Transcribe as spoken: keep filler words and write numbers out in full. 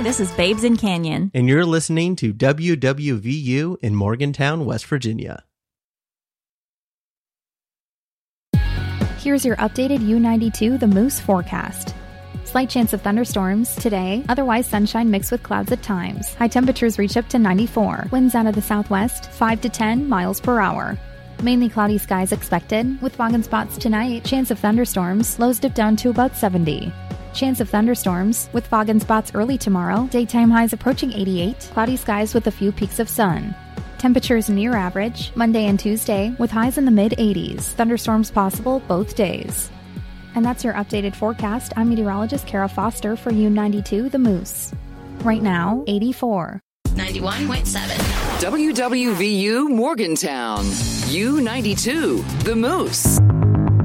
this is Babes in Canyon. And you're listening to W W V U in Morgantown, West Virginia. Here's your updated U ninety-two The Moose forecast. Slight chance of thunderstorms today, otherwise sunshine mixed with clouds at times. High temperatures reach up to ninety-four. Winds out of the southwest, five to ten miles per hour. Mainly cloudy skies expected, with fog and spots tonight. Chance of thunderstorms, lows dip down to about seventy. Chance of thunderstorms, with fog and spots early tomorrow. Daytime highs approaching eighty-eight. Cloudy skies with a few peaks of sun. Temperatures near average, Monday and Tuesday, with highs in the mid-eighties. Thunderstorms possible both days. And that's your updated forecast. I'm meteorologist Kara Foster for U ninety-two The Moose. Right now, eighty-four. ninety-one point seven. W W V U Morgantown. U ninety-two The Moose.